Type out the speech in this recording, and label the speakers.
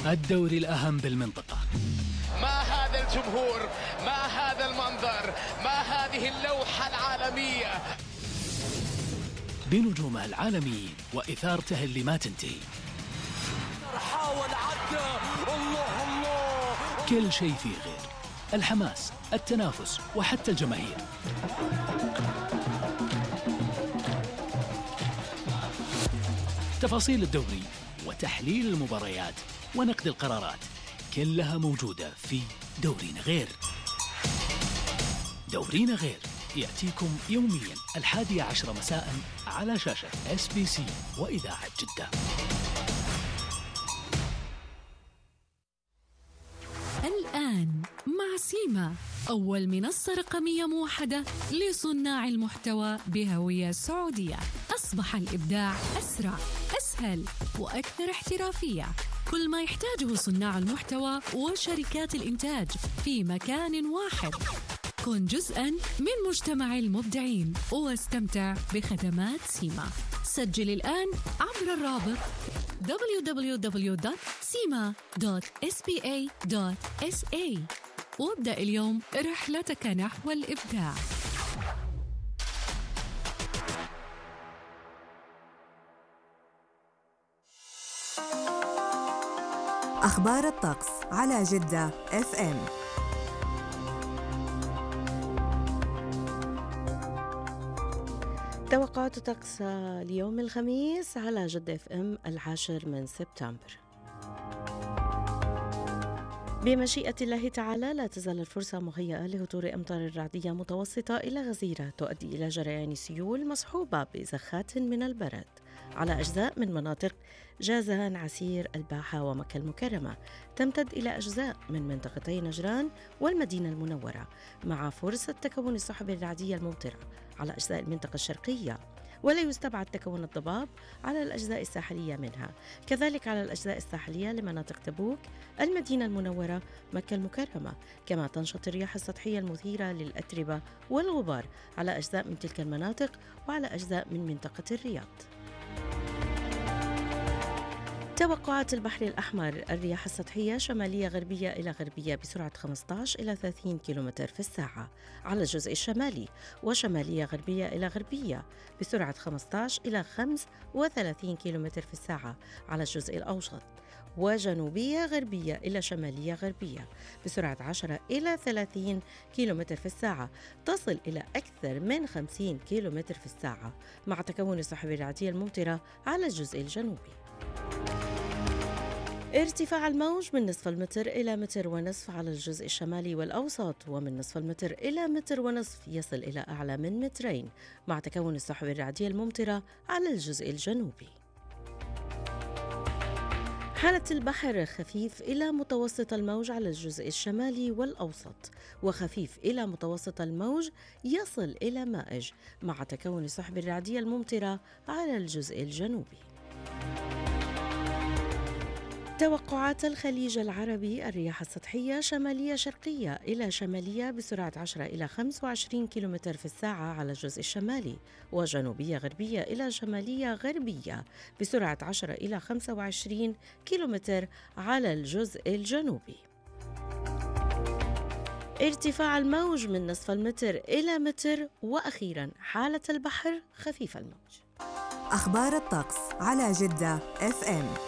Speaker 1: الدوري الأهم بالمنطقة.
Speaker 2: ما هذا الجمهور، ما هذا المنظر، ما هذه اللوحة العالمية
Speaker 1: بنجومه العالميين وإثارته اللي ما تنتهي.
Speaker 3: حاول عدى، الله
Speaker 1: كل شيء فيه غير الحماس، التنافس وحتى الجماهير. تفاصيل الدوري وتحليل المباريات ونقد القرارات كلها موجودة في دورينا غير. دورينا غير يأتيكم يوميا 11 مساء على شاشة SBC وإذاعة جدة.
Speaker 4: الآن مع سيما، أول منصة رقمية موحدة لصناع المحتوى بهوية سعودية. أصبح الإبداع أسرع، أسهل وأكثر احترافية. كل ما يحتاجه صناع المحتوى وشركات الإنتاج في مكان واحد. كن جزءاً من مجتمع المبدعين واستمتع بخدمات سيما. سجل الآن عبر الرابط www.sima.sba.sa وابدأ اليوم رحلتك نحو الإبداع.
Speaker 5: أخبار الطقس على جدة FM.
Speaker 6: توقعات الطقس اليوم الخميس على جدة FM 10 من سبتمبر. بمشيئة الله تعالى لا تزال الفرصة مهيئة لهطول أمطار رعدية متوسطة إلى غزيرة تؤدي إلى جريان سيول مصحوبة بزخات من البرد على أجزاء من مناطق جازان، عسير، الباحة ومكة المكرمة. تمتد إلى أجزاء من منطقتي نجران والمدينة المنورة، مع فرصة تكون السحب الرعدية الممطرة على أجزاء المنطقة الشرقية، ولا يستبعد تكون الضباب على الأجزاء الساحلية منها، كذلك على الأجزاء الساحلية لمناطق تبوك، المدينة المنورة، مكة المكرمة. كما تنشط الرياح السطحية المثيرة للأتربة والغبار على أجزاء من تلك المناطق وعلى أجزاء من منطقة الرياض. توقعات البحر الأحمر: الرياح السطحية شمالية غربية إلى غربية بسرعة 15 إلى 30 كيلومتر في الساعة على الجزء الشمالي، وشمالية غربية إلى غربية بسرعة 15 إلى 35 كيلومتر في الساعة على الجزء الأوسط، وجنوبية غربية إلى شمالية غربية بسرعة 10 إلى 30 كيلومتر في الساعة، تصل إلى أكثر من 50 كيلومتر في الساعة، مع تكون السحب الرعدية الممطرة على الجزء الجنوبي. ارتفاع الموج من نصف المتر إلى متر ونصف على الجزء الشمالي والأوسط، ومن نصف المتر إلى متر ونصف يصل إلى أعلى من مترين، مع تكون السحب الرعدية الممطرة على الجزء الجنوبي. حالة البحر: خفيف إلى متوسط الموج على الجزء الشمالي والأوسط، وخفيف إلى متوسط الموج يصل إلى مائج، مع تكون السحب الرعدية الممطرة على الجزء الجنوبي. توقعات الخليج العربي: الرياح السطحية شمالية شرقية إلى شمالية بسرعة 10 إلى 25 كيلومتر في الساعة على الجزء الشمالي، وجنوبية غربية إلى شمالية غربية بسرعة 10 إلى 25 كيلومتر على الجزء الجنوبي. ارتفاع الموج من نصف المتر إلى متر، وأخيرا حالة البحر: خفيف الموج.
Speaker 5: أخبار الطقس على جدة FM.